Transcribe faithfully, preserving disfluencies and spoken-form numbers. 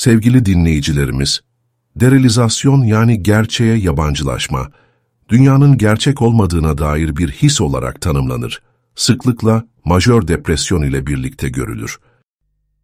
Sevgili dinleyicilerimiz, derealizasyon yani gerçeğe yabancılaşma, dünyanın gerçek olmadığına dair bir his olarak tanımlanır. Sıklıkla majör depresyon ile birlikte görülür.